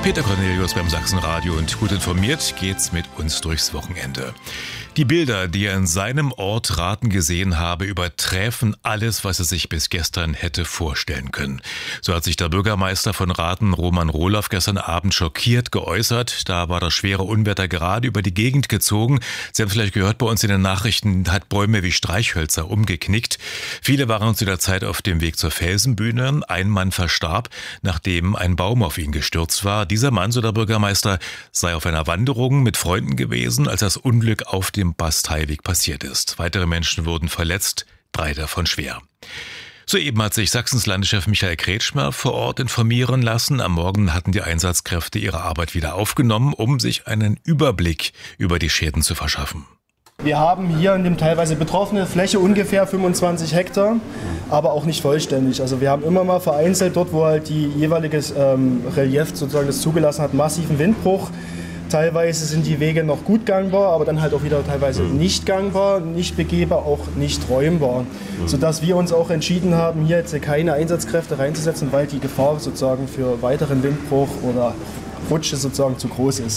Peter Cornelius beim Sachsenradio und gut informiert geht's mit uns durchs Wochenende. Die Bilder, die er in seinem Ort Rathen gesehen habe, überträfen alles, was er sich bis gestern hätte vorstellen können. So hat sich der Bürgermeister von Rathen, Roman Rohloff, gestern Abend schockiert geäußert. Da war das schwere Unwetter gerade über die Gegend gezogen. Sie haben vielleicht gehört, bei uns in den Nachrichten hat Bäume wie Streichhölzer umgeknickt. Viele waren zu der Zeit auf dem Weg zur Felsenbühne. Ein Mann verstarb, nachdem ein Baum auf ihn gestürzt war. Dieser Mann, so der Bürgermeister, sei auf einer Wanderung mit Freunden gewesen, als das Unglück auf dem Basteiweg passiert ist. Weitere Menschen wurden verletzt, 3 davon schwer. Soeben hat sich Sachsens Landeschef Michael Kretschmer vor Ort informieren lassen. Am Morgen hatten die Einsatzkräfte ihre Arbeit wieder aufgenommen, um sich einen Überblick über die Schäden zu verschaffen. Wir haben hier in dem teilweise betroffene Fläche ungefähr 25 Hektar, aber auch nicht vollständig. Also wir haben immer mal vereinzelt dort, wo halt die jeweiliges Relief sozusagen das zugelassen hat, massiven Windbruch. Teilweise sind die Wege noch gut gangbar, aber dann halt auch wieder teilweise nicht gangbar, nicht begehbar, auch nicht räumbar. Sodass wir uns auch entschieden haben, hier jetzt keine Einsatzkräfte reinzusetzen, weil die Gefahr sozusagen für weiteren Windbruch oder Rutsche sozusagen zu groß ist.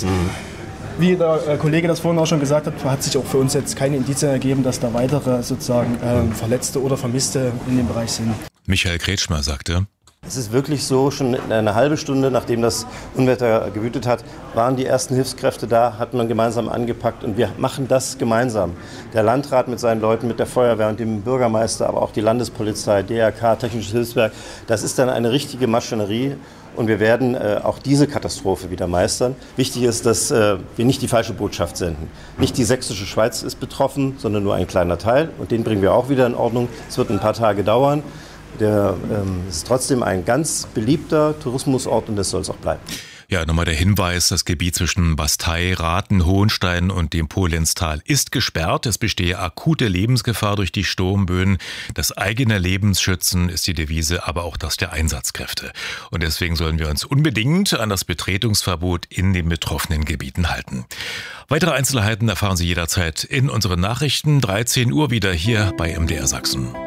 Wie der Kollege das vorhin auch schon gesagt hat sich auch für uns jetzt keine Indizien ergeben, dass da weitere sozusagen Verletzte oder Vermisste in dem Bereich sind. Michael Kretschmer sagte: Es ist wirklich so, schon eine halbe Stunde, nachdem das Unwetter gewütet hat, waren die ersten Hilfskräfte da, hatten man gemeinsam angepackt und wir machen das gemeinsam. Der Landrat mit seinen Leuten, mit der Feuerwehr und dem Bürgermeister, aber auch die Landespolizei, DRK, Technisches Hilfswerk, das ist dann eine richtige Maschinerie und wir werden auch diese Katastrophe wieder meistern. Wichtig ist, dass wir nicht die falsche Botschaft senden. Nicht die sächsische Schweiz ist betroffen, sondern nur ein kleiner Teil und den bringen wir auch wieder in Ordnung. Es wird ein paar Tage dauern. Der ist trotzdem ein ganz beliebter Tourismusort und das soll es auch bleiben. Ja, nochmal der Hinweis, das Gebiet zwischen Bastei, Rathen, Hohenstein und dem Polenztal ist gesperrt. Es bestehe akute Lebensgefahr durch die Sturmböen. Das eigene Lebensschützen ist die Devise, aber auch das der Einsatzkräfte. Und deswegen sollen wir uns unbedingt an das Betretungsverbot in den betroffenen Gebieten halten. Weitere Einzelheiten erfahren Sie jederzeit in unseren Nachrichten. 13 Uhr wieder hier bei MDR Sachsen.